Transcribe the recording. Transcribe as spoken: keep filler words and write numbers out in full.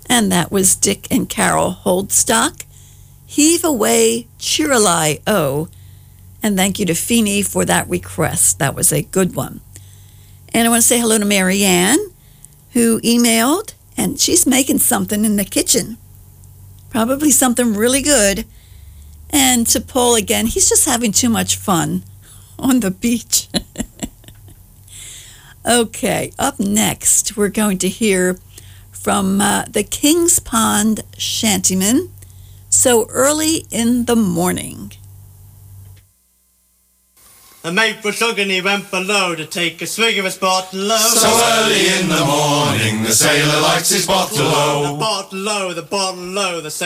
And that was Dick and Carol Holdstock. Heave Away, Cheerily, Oh. And thank you to Feeney for that request. That was a good one. And I want to say hello to Marianne, who emailed, and she's making something in the kitchen. Probably something really good. And to Paul again, he's just having too much fun on the beach. Okay, up next, we're going to hear from uh, the Kings Pond Shantymen, So Early in the Morning. A mate was sunk and he went below to take a swig of his bottle o. So early in the morning, the sailor likes his bottle o. The bottle o, the bottle o, the sailor